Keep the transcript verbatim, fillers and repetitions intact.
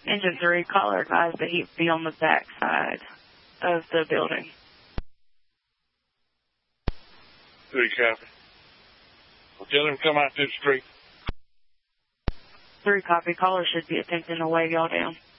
Engine three, caller advised that he'd be on the back side of the building. Three copy. Well, tell him to come out to the street. Three copy. Caller should be attempting to wave y'all down.